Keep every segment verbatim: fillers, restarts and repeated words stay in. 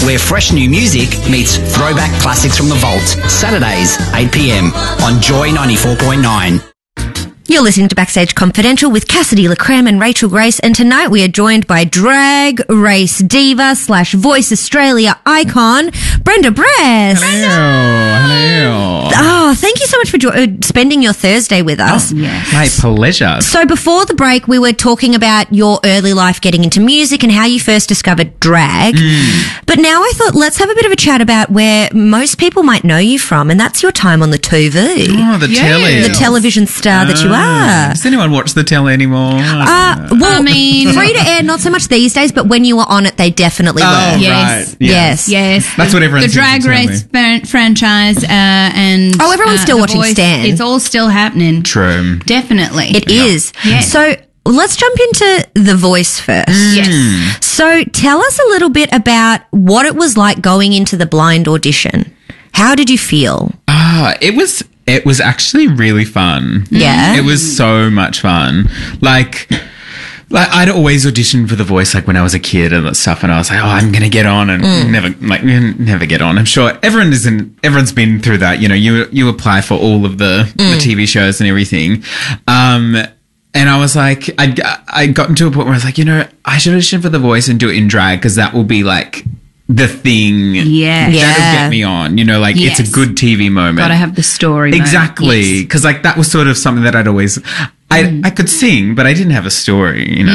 where fresh new music meets throwback classics from the vault. Saturdays, eight p.m. on Joy ninety-four point nine. You're listening to Backstage Confidential with Cassidy LaCreme and Rachel Grace, and tonight we are joined by drag race diva slash Voice Australia icon, Brenda Bress. Hello, hello. Oh, thank you so much for jo- uh, spending your Thursday with us. Oh, yes. My pleasure. So before the break, we were talking about your early life getting into music and how you first discovered drag. Mm. But now I thought let's have a bit of a chat about where most people might know you from, and that's your time on the T V. Oh, the Yeah. telly. The television star that you are. Does anyone watch the telly anymore? Uh, well, I mean- free to air, not so much these days, but when you were on it, they definitely Oh, were. Yes. right. Yes. Yes. That's what everyone The seems Drag to tell Race fran- franchise uh, and Oh, everyone's uh, still The watching Voice, Stan. It's all still happening. True. Definitely. It is. Yes. So let's jump into The Voice first. Yes. So tell us a little bit about what it was like going into the blind audition. How did you feel? Ah, it was it was actually really fun. Yeah. It was so much fun. Like like I'd always auditioned for The Voice like when I was a kid and that stuff, and I was like, oh, I'm gonna get on, and never like never get on. I'm sure everyone isn't everyone's been through that. You know, you you apply for all of the, the T V shows and everything. Um And I was like, I I got into a point where I was like, you know, I should audition for The Voice and do it in drag because that will be like the thing Yeah. Yeah. that'll get me on. You know, like Yes. it's a good T V moment. Gotta have the story. mode. Exactly, Yes. because like that was sort of something that I'd always, I I could sing, but I didn't have a story. You know,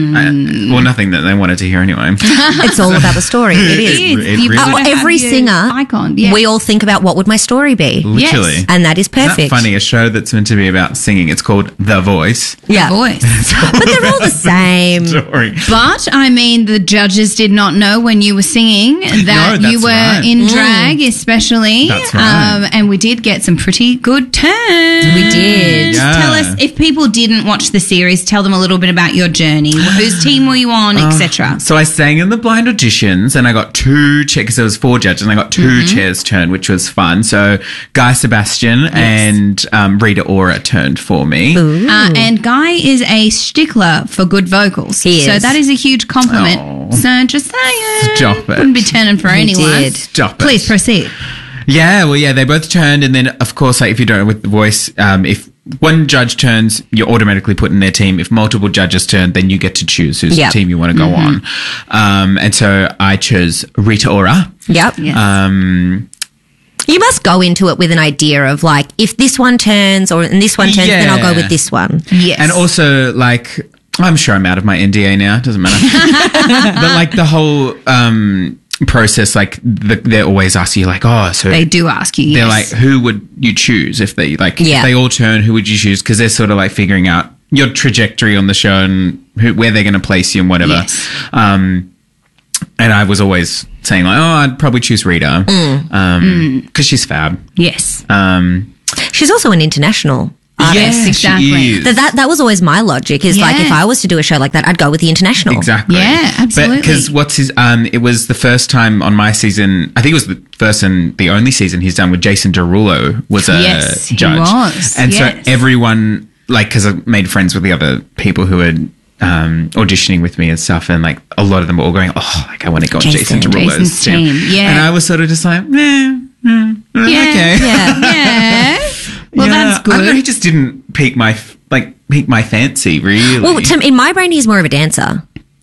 I, well, nothing that they wanted to hear anyway. It's all about the story. It It is. is. It You've really- gotta Uh, have every your singer, icon. Yeah. we all think about what would my story be. Literally, Yes. And that is Isn't that perfect. funny? A show that's meant to be about singing. It's called The Voice. Yeah. Voice. But they're all the same. Sorry. But I mean, the judges did not know when you were singing that No, you that's were right. in drag, especially. That's right. Um, and we did get some pretty good turns. We did. Yeah. Tell us, if people didn't watch the series, tell them a little bit about your journey. Whose team were you on, et cetera. So I sang in the blind auditions, and I got two chairs because there was four judges, and I got 2 Mm-hmm. chairs turned, which was fun. So Guy Sebastian and um, Rita Ora turned for me. Uh, and Guy is a stickler for good vocals. He So is. that is a huge compliment. Oh. So just saying. Stop it. Wouldn't be turning for anyone. did. Stop it. Please proceed. Yeah, well, yeah, they both turned, and then of course, like if you don't know with The Voice, um, if one judge turns, you're automatically put in their team. If multiple judges turn, then you get to choose whose Yep. team you want to go on. Um, and so I chose Rita Ora. Yep. Yes. Um, You must go into it with an idea of like, if this one turns or and this one turns, then I'll go Yeah. with this one. Yes. and also, like, I'm sure I'm out of my N D A now. Doesn't matter. But like the whole um, process, like the, they always ask you, like, oh, so they do ask you. they're Yes. like, who would you choose if they like Yeah. if they all turn? Who would you choose? Because they're sort of like figuring out your trajectory on the show and who, where they're going to place you and whatever. Yes. Um, and I was always saying like, oh, I'd probably choose Rita because um, she's fab. Yes. Um, She's also an international artist. yes, exactly. She is. That, that that was always my logic. Is like Yeah. if I was to do a show like that, I'd go with the international. Exactly. Yeah, absolutely. Because what's his? Um, it was the first time on my season. I think it was the first and the only season he's done with Jason Derulo was a Yes, he judge. was, and yes. so everyone, like, because I made friends with the other people who had. Um, auditioning with me and stuff, and like a lot of them were all going, oh, like I want to go on Jason. Jason Derulo's Jason's team. team, yeah. And I was sort of just like, eh, eh, Yeah. okay, Yeah. Yeah. Well, Yeah. that's I don't know, he good. just didn't pique my f- like pique my fancy, really. Well, to, in my brain, he's more of a dancer.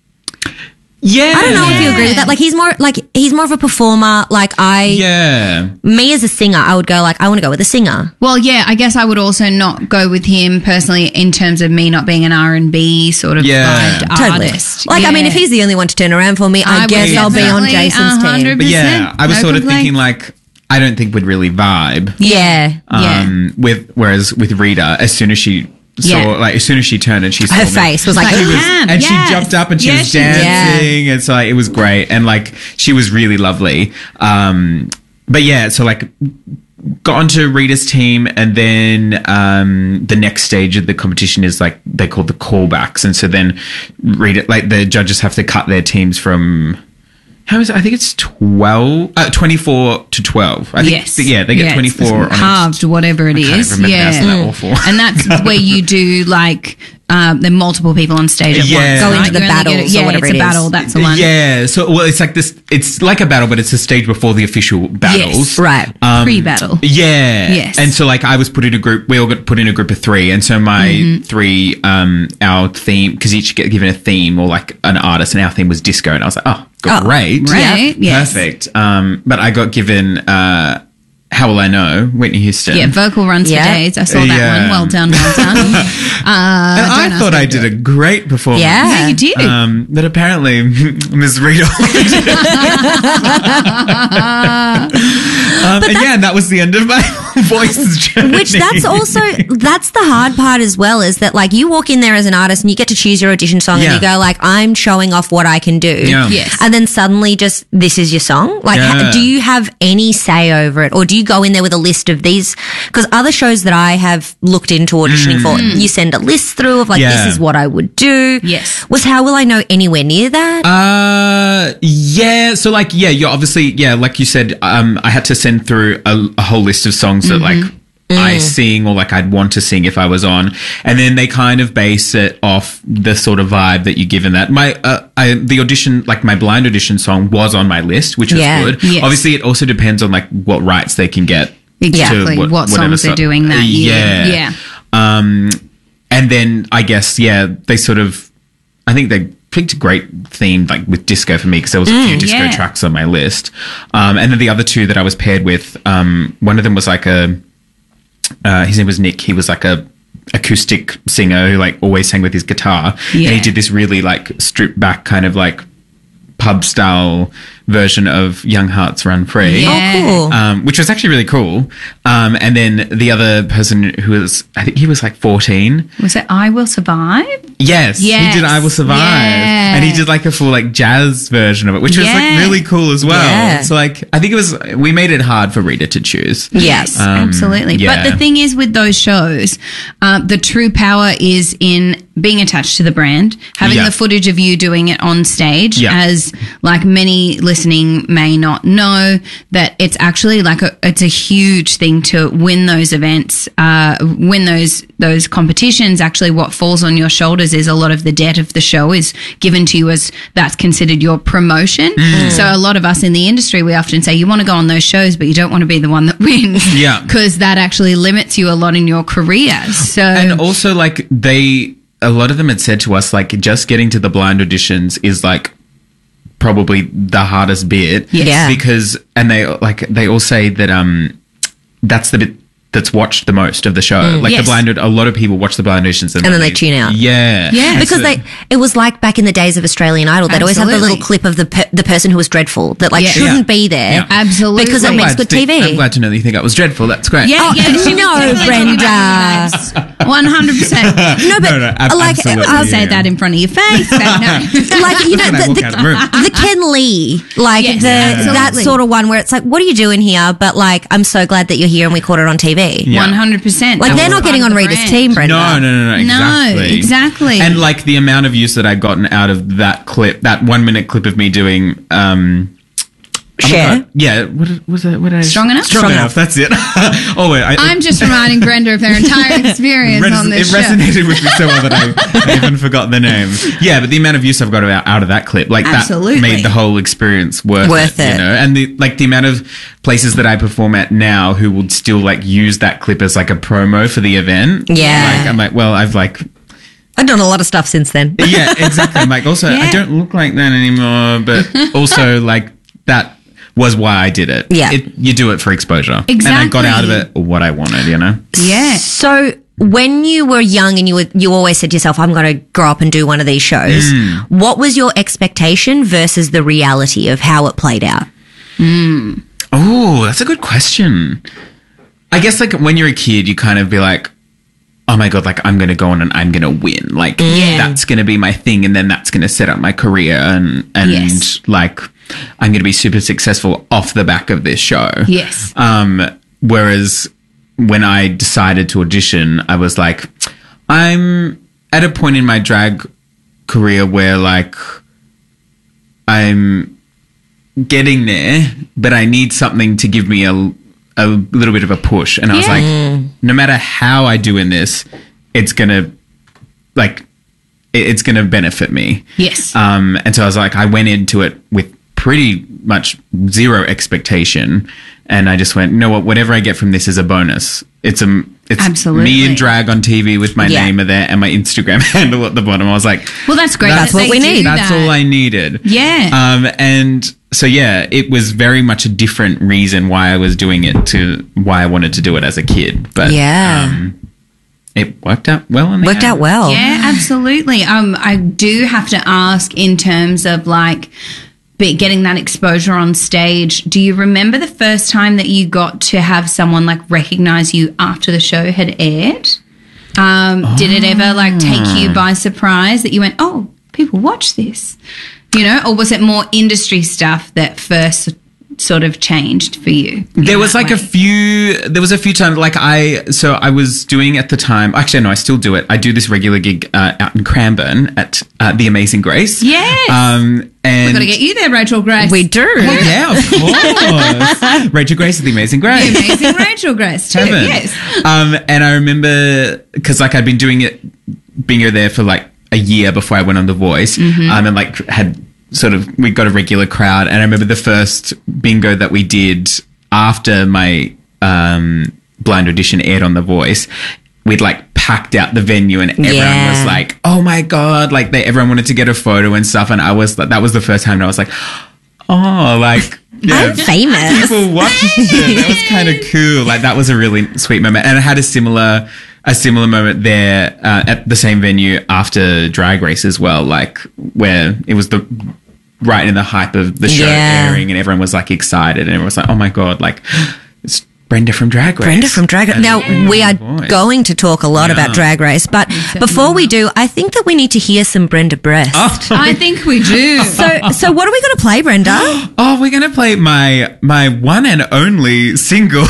yeah, I don't know if you agree with that. Like he's more like he's more of a performer. Like I, Yeah, me as a singer, I would go like I want to go with a singer. Well, yeah, I guess I would also not go with him personally in terms of me not being an R and B sort of Yeah. vibed Totally. artist. Like I mean, Yeah. if he's the only one to turn around for me, I, I guess would I'll be on definitely Jason's team. one hundred but yeah, percent. I was No sort of complaint. thinking like I don't think we'd really vibe. Yeah. Yeah. Um, with whereas with Rita, as soon as she saw, Yeah. like as soon as she turned and she saw Her me, face was like, Like, she was, Damn, and yes. she jumped up and she Yes, was she did. dancing, and so like, it was great, and like she was really lovely. Um, but yeah, so like got onto Rita's team, and then um, the next stage of the competition is like they call the callbacks, and so then Rita, like the judges have to cut their teams from how is it? I think it's twelve, uh, twenty-four to twelve. I think, Yes. yeah, they get Yeah, it's twenty-four on each- halved, whatever it I can't is. remember now, Yeah. so they're awful. And that's where you do like um, there are multiple people on stage at Yeah. once. Go right? into the You only get battles it- or yeah, whatever it's it a is. battle. That's the one. Yeah, so well, it's like this. It's like a battle, but it's a stage before the official battles. Right. Um, Pre-battle. Yeah. Yes. And so, like, I was put in a group. We all got put in a group of three, and so my Mm-hmm. three, um, our theme, because each get given a theme or like an artist, and our theme was disco, and I was like, oh, Oh, great, right, yes. perfect. Um, but I got given. Uh, How Will I Know? Whitney Houston. Yeah, vocal runs Yeah. for days. I saw that Yeah. one. Well done, well done. uh, And I don't thought ask I me to did do a great performance. Yeah. Yeah, you did. Um, but apparently, Miss Rita. um, and yeah, and that was the end of my voice journey. Which that's also that's the hard part as well, is that like you walk in there as an artist and you get to choose your audition song Yeah. and you go like, I'm showing off what I can do. Yeah. Yes. And then suddenly just this is your song. Like, ha- Yeah. do you have any say over it, or do you go in there with a list of these? Because other shows that I have looked into auditioning for, you send a list through of like, Mm. Yeah. this is what I would do. Yes. Was How Will I Know anywhere near that? Uh, yeah. So like, yeah, you're obviously, yeah, like you said, um, I had to send through a, a whole list of songs that like I sing or like I'd want to sing if I was on, and then they kind of base it off the sort of vibe that you give in that. My, uh, I, the audition, like my blind audition song was on my list, which was Yeah. good. Yes. Obviously, it also depends on like what rights they can get. Exactly. to What whatever songs they're so- doing that year. Yeah. Yeah. Um, and then I guess, yeah, they sort of, I think they picked a great theme like with disco for me because there was a few disco yeah. tracks on my list. Um, and then the other two that I was paired with, um, one of them was like a, uh, his name was Nick. He was like a acoustic singer who like always sang with his guitar. Yeah. And he did this really like stripped back kind of like pub style version of Young Hearts Run Free. Yeah. Oh, cool. Um, which was actually really cool. Um, and then the other person who was, I think he was like fourteen. Was it I Will Survive? Yes, Yes. he did I Will Survive. Yeah. And he did like a full like jazz version of it, which was Yeah. like really cool as well. Yeah. So like, I think it was, we made it hard for Rita to choose. Yes. Um, Absolutely. yeah. But the thing is with those shows, um, the true power is in being attached to the brand, having Yeah. the footage of you doing it on stage, Yeah. as like many listening may not know that it's actually like a, it's a huge thing to win those events, uh, win those, those competitions. Actually, what falls on your shoulders is a lot of the debt of the show is given to you as that's considered your promotion. Mm. So a lot of us in the industry, we often say you want to go on those shows, but you don't want to be the one that wins. Yeah. Because that actually limits you a lot in your career. So And also like they, a lot of them had said to us, like just getting to the blind auditions is like probably the hardest bit. Yes. Yeah. Because, and they like, they all say that, um, that's the bit that's watched the most of the show. Like Yes. the blind, a lot of people watch the blind auditions And then they tune out. Yeah. Yeah. Because So- they, it was like back in the days of Australian Idol. They'd always have the little Absolutely. clip of the per, the person who was dreadful that like Yeah. shouldn't Yeah. be there. Yeah. absolutely. Because it I'm makes glad good to think- T V. I'm glad to know that you think that was dreadful. That's great. yeah, Oh, yeah. She was no, definitely Brenda. talking about one hundred percent. No, but No, no, ab- like absolutely. I'll I'll say Yeah. that in front of your face. But no. like you know When I the, walk the, out of the room. the Ken Lee, like Yes, the absolutely. that sort of one where it's like, what are you doing here? But like, I'm so glad that you're here and we caught it on T V. Yeah. One hundred percent. Like they're not getting on Rita's team, Brenda. No, no, no, no, exactly. No, exactly. And like the amount of use that I've gotten out of that clip, that one minute clip of me doing, um, oh my Share. God. Yeah, what did- was that? What did I, Strong Enough? Strong, Strong enough. That's it. oh wait, I, I'm just reminding Brenda of their entire experience res- on this it show. resonated with me so well that I, I even forgot the name. Yeah, but the amount of use I've got out, out of that clip, like Absolutely. that made the whole experience worth, Worth it, it. You know, and the like the amount of places that I perform at now who would still like use that clip as like a promo for the event. Yeah. like I'm like, well, I've like. I've done a lot of stuff since then. Yeah, exactly. I'm like, also, I Yeah. don't look like that anymore, but also, like, that was why I did it. Yeah. It, you do it for exposure. And I got out of it what I wanted, you know? Yeah. So when you were young and you were, you always said to yourself, I'm going to grow up and do one of these shows. Mm. What was your expectation versus the reality of how it played out? Oh, that's a good question. I guess, like, when you're a kid, you kind of be like, oh my God, like, I'm going to go on and I'm going to win. Like, Yeah. that's going to be my thing. And then that's going to set up my career. And, and Yes. like, I'm going to be super successful off the back of this show. Yes. Um, whereas when I decided to audition, I was like, I'm at a point in my drag career where like I'm getting there, but I need something to give me a, a little bit of a push. And I was Yeah. like, no matter how I do in this, it's going to, like, it- it's going to benefit me. Yes. Um, and so I was like, I went into it with pretty much zero expectation. And I just went, you know what, whatever I get from this is a bonus. It's a, it's Absolutely. me in drag on T V with my Yeah. name there and my Instagram handle at the bottom. I was like, Well, that's great. That's that what they we do need. that's that. all I needed. Yeah. Um, and so, yeah, it was very much a different reason why I was doing it to why I wanted to do it as a kid. But Yeah. um, it worked out well. In the Worked end. out well. Yeah, absolutely. Um, I do have to ask in terms of like be- getting that exposure on stage. Do you remember the first time that you got to have someone like recognize you after the show had aired? Um, Did it ever like take you by surprise that you went, oh, people watch this, you know, or was it more industry stuff that first sort of changed for you? There in was that like a way? few, there was a few times, like I, so I was doing at the time, actually, no, I still do it. I do this regular gig uh, out in Cranbourne at uh, The Amazing Grace. Yes. Um, and We've got to get you there, Rachel Grace. We do. Oh, yeah, of course. Rachel Grace at The Amazing Grace. Amazing Rachel Grace too. Heaven. Yes. Um, and I remember because like I'd been doing it, being there for like a year before I went on The Voice, Mm-hmm. um, and like had sort of we got a regular crowd. And I remember the first bingo that we did after my um, blind audition aired on The Voice. We'd like packed out the venue and everyone Yeah. was like, "Oh my god!" Like they everyone wanted to get a photo and stuff. And I was that was the first time that I was like, "Oh, like." Yeah, I'm famous. people watched it. That was kind of cool. Like that was a really sweet moment, and I had a similar a similar moment there uh, at the same venue after Drag Race as well. Like where it was the right in the hype of the show Yeah. airing, and everyone was like excited, and everyone was like, "Oh my god!" Like it's Brenda from Drag Race. Brenda from Drag Race. And Now, we are voice. going to talk a lot Yeah. about Drag Race, but before we do, I think that we need to hear some Brenda Breast. Oh, I think we do. So, so what are we going to play, Brenda? oh, we're gonna play my my one and only single.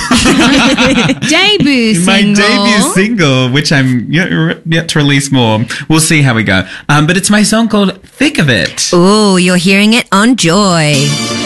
Debut My single. debut single, which I'm yet, yet to release more. We'll see how we go. Um, but it's my song called Thick of It. Ooh, you're hearing it on Joy.